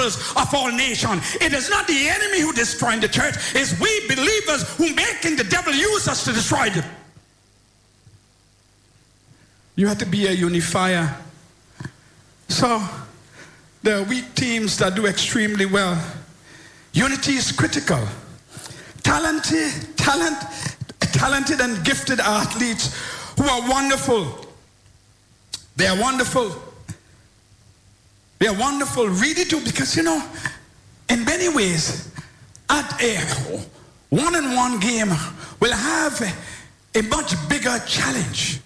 peoples of all nations. It is not the enemy who destroying the church. It's we believers who making the devil use us to destroy them. You have to be a unifier. So there are weak teams that do extremely well. Unity is critical. Talented and gifted athletes who are wonderful. They are wonderful. They are wonderful, really do, because in many ways, at a one-on-one game, will have a much bigger challenge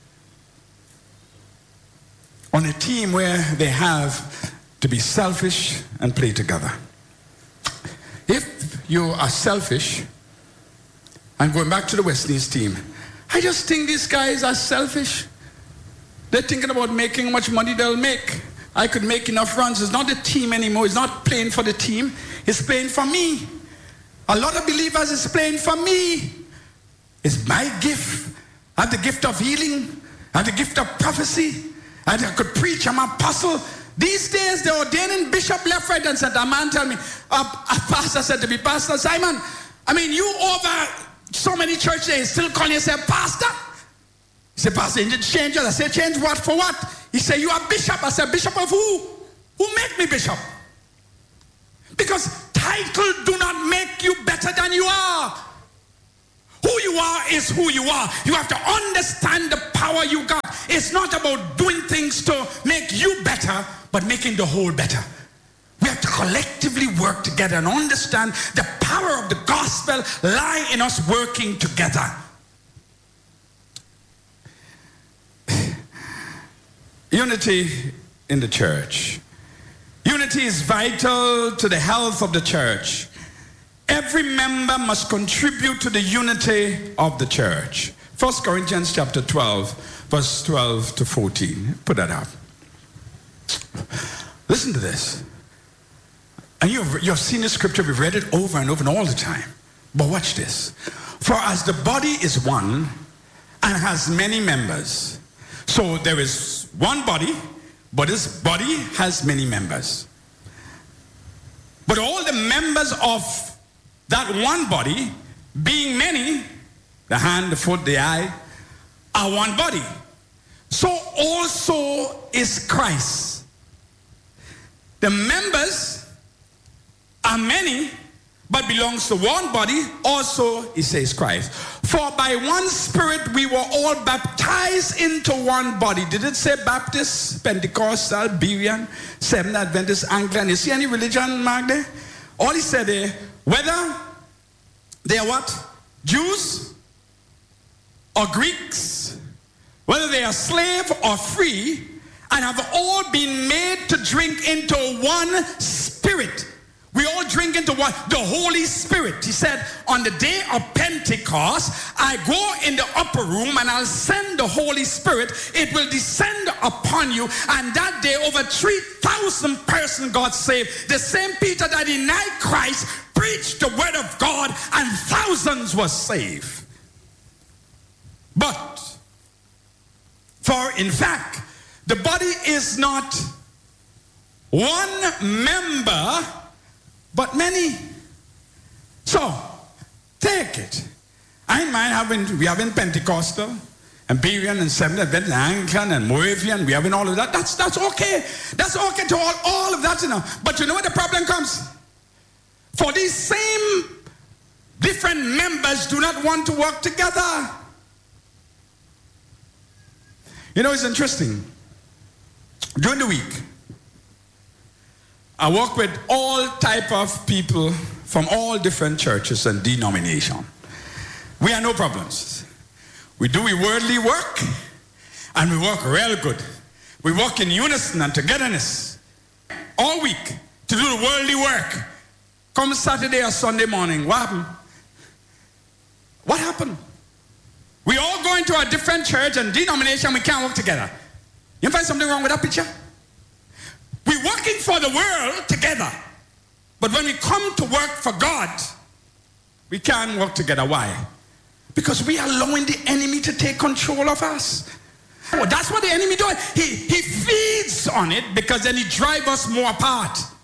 on a team where they have to be selfish and play together. If you are selfish, I'm going back to the Wesley's team, I just think these guys are selfish. They're thinking about making how much money they'll make. I could make enough runs. It's not the team anymore. It's not playing for the team. It's playing for me. A lot of believers is playing for me. It's my gift. I have the gift of healing. I have the gift of prophecy. I could preach. I'm an apostle. These days, the ordaining bishop left, right, and center. A man tell me, a pastor said to me, Pastor Simon, I mean, you over so many church days still calling yourself pastor? He said, Pastor, you didn't change it. I said, change what for what? He said, you are bishop. I said, bishop of who? Who make me bishop? Because title do not make you better than you are. Who you are is who you are. You have to understand the power you got. It's not about doing things to make you better, but making the whole better. We have to collectively work together and understand the power of the gospel lie in us working together. Unity in the church. Unity is vital to the health of the church. Every member must contribute to the unity of the church. 1 Corinthians chapter 12, verse 12 to 14. Put that up. Listen to this. And you've seen the scripture, we've read it over and over and all the time. But watch this. For as the body is one and has many members, so there is one body, but this body has many members. But all the members of that one body, being many, the hand, the foot, the eye, are one body. So also is Christ. The members are many, but belongs to one body, also, he says, Christ. For by one Spirit we were all baptized into one body. Did it say Baptist, Pentecostal, Berean, Seventh Adventist, Anglican? You see any religion mark there? All he said there, whether they are what? Jews or Greeks, whether they are slave or free, and have all been made to drink into one Spirit. We all drink into what? The Holy Spirit. He said, on the day of Pentecost, I go in the upper room and I'll send the Holy Spirit. It will descend upon you. And that day, over 3,000 persons got saved. The same Peter that denied Christ preached the word of God and thousands were saved. But, for in fact, the body is not one member, but many. So, take it. I don't mind we having Pentecostal and Berean and Seventh Adventist and Anglican and Moravian. We having all of that. That's okay. That's okay to all of that, But you know where the problem comes? For these same different members do not want to work together. It's interesting. During the week, I work with all type of people from all different churches and denominations. We have no problems. We do worldly work, and we work real good. We work in unison and togetherness all week to do the worldly work. Come Saturday or Sunday morning, what happened? What happened? We all go into a different church and denomination, we can't work together. You find something wrong with that picture? We're working for the world together. But when we come to work for God, we can't work together. Why? Because we are allowing the enemy to take control of us. Well, that's what the enemy does. He feeds on it because then he drives us more apart.